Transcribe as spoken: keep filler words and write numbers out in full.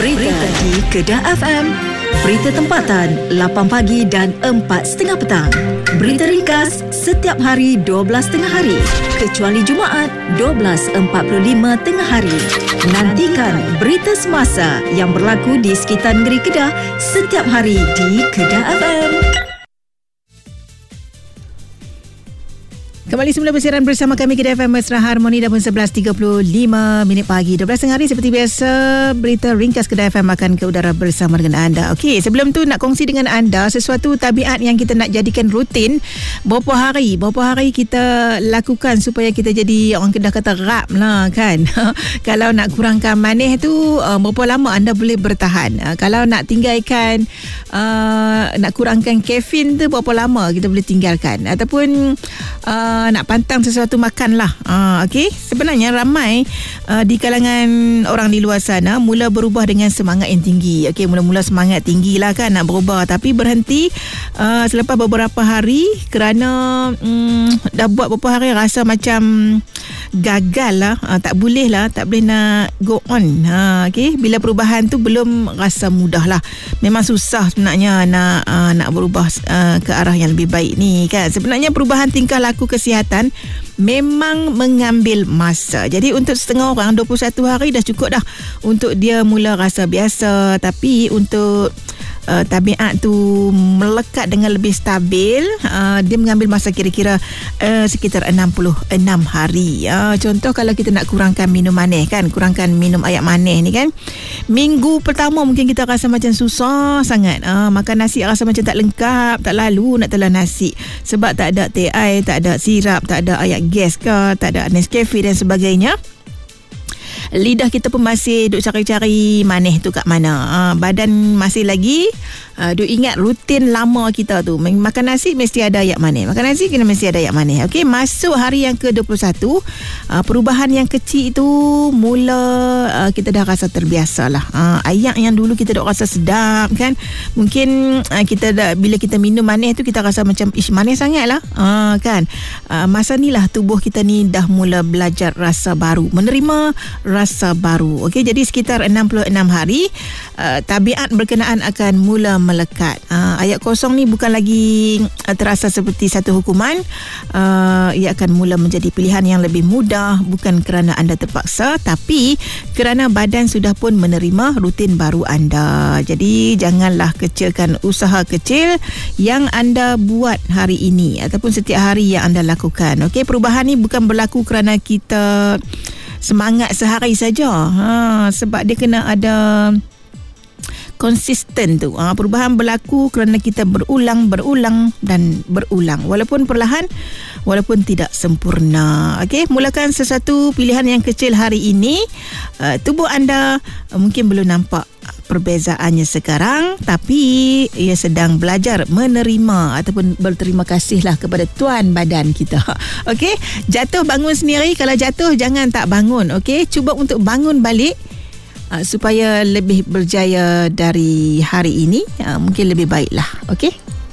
Berita di Kedah F M. Berita tempatan lapan pagi dan empat tiga puluh petang. Berita ringkas setiap hari dua belas tengah hari kecuali Jumaat dua belas empat puluh lima tengah hari. Nantikan berita semasa yang berlaku di sekitar negeri Kedah setiap hari di Kedah F M. Kembali semula bersiaran bersama kami Kedah F M Mesra Harmoni dah pun sebelas tiga puluh lima minit pagi dua belas tengah hari. Seperti biasa, berita ringkas Kedah F M akan ke udara bersama dengan anda. Okey, sebelum tu nak kongsi dengan anda sesuatu tabiat yang kita nak jadikan rutin. Berapa hari, berapa hari kita lakukan supaya kita jadi, orang Kedah kata rap lah kan. Kalau nak kurangkan manis tu, uh, berapa lama anda boleh bertahan. Uh, kalau nak tinggalkan, uh, nak kurangkan kafein tu, berapa lama kita boleh tinggalkan. Ataupun uh, nak pantang sesuatu makan lah. uh, okay? Sebenarnya ramai uh, di kalangan orang di luar sana mula berubah dengan semangat yang tinggi. Okay, mula-mula semangat tinggi lah kan nak berubah, tapi berhenti uh, selepas beberapa hari kerana um, dah buat beberapa hari rasa macam gagal lah, uh, tak boleh lah, tak boleh nak go on. uh, okay? Bila perubahan tu belum rasa mudah lah, memang susah sebenarnya nak uh, nak berubah uh, ke arah yang lebih baik ni kan. Sebenarnya perubahan tingkah laku kesihatan memang mengambil masa. Jadi untuk setengah orang dua puluh satu hari dah cukup dah untuk dia mula rasa biasa. Tapi untuk uh, tabiat tu melekat dengan lebih stabil, uh, dia mengambil masa kira-kira uh, sekitar enam puluh enam hari. Uh, contoh kalau kita nak kurangkan minum manis kan, kurangkan minum air manis ni kan. Minggu pertama mungkin kita rasa macam susah sangat. Uh, makan nasi rasa macam tak lengkap, tak lalu nak telan nasi. Sebab tak ada teh air, tak ada sirap, tak ada air gas ke, tak ada Nescafe dan sebagainya. Lidah kita pun masih duk cari-cari manis tu kat mana. Uh, badan masih lagi uh, duk ingat rutin lama kita tu. Makan nasi mesti ada ayak manis. Makan nasi kena mesti ada ayak manis. Okey, masuk hari yang ke dua puluh satu, uh, perubahan yang kecil tu mula uh, kita dah rasa terbiasa lah. Uh, ayak yang dulu kita duk rasa sedap kan. Mungkin uh, kita dah, bila kita minum manis tu kita rasa macam ish manis sangat lah. Uh, kan. Uh, masa ni lah tubuh kita ni dah mula belajar rasa baru. Menerima rasa baru. Okey, jadi sekitar enam puluh enam hari uh, tabiat berkenaan akan mula melekat. Uh, ayat kosong ni bukan lagi uh, terasa seperti satu hukuman. Uh, ia akan mula menjadi pilihan yang lebih mudah, bukan kerana anda terpaksa, tapi kerana badan sudah pun menerima rutin baru anda. Jadi janganlah kecilkan usaha kecil yang anda buat hari ini ataupun setiap hari yang anda lakukan. Okey, perubahan ni bukan berlaku kerana kita semangat sehari saja, ha, sebab dia kena ada konsisten tu. Ha, perubahan berlaku kerana kita berulang, berulang dan berulang. Walaupun perlahan, walaupun tidak sempurna. Okey, mulakan sesuatu pilihan yang kecil hari ini. Uh, tubuh anda uh, mungkin belum nampak perbezaannya sekarang, tapi ia sedang belajar menerima ataupun berterima kasihlah kepada tuan badan kita. Okey, jatuh bangun sendiri. Kalau jatuh jangan tak bangun. Okey, cuba untuk bangun balik uh, supaya lebih berjaya dari hari ini. Uh, mungkin lebih baiklah. Okey.